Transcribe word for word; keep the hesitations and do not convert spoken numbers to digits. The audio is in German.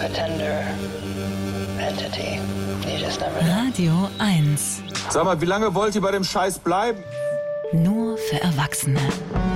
a tender entity. You just never know. Radio eins. Sag mal, wie lange wollt ihr bei dem Scheiß bleiben? Nur für Erwachsene.